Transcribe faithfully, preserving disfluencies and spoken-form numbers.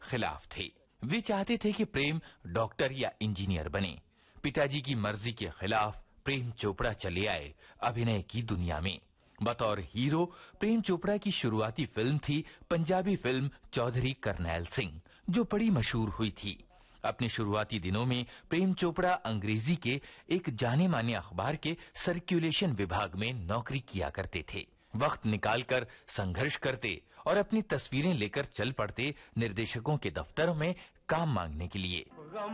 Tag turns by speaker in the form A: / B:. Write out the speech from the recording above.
A: खिलाफ थे। वे चाहते थे कि प्रेम डॉक्टर या इंजीनियर बने। पिताजी की मर्जी के खिलाफ प्रेम चोपड़ा चले आए अभिनय की दुनिया में। बतौर हीरो प्रेम चोपड़ा की शुरुआती फिल्म थी पंजाबी फिल्म चौधरी करनैल सिंह, जो बड़ी मशहूर हुई थी। अपने शुरुआती दिनों में प्रेम चोपड़ा अंग्रेजी के एक जाने माने अखबार के सर्कुलेशन विभाग में नौकरी किया करते थे। वक्त निकालकर संघर्ष करते और अपनी तस्वीरें लेकर चल पड़ते निर्देशकों के दफ्तरों में काम मांगने के लिए।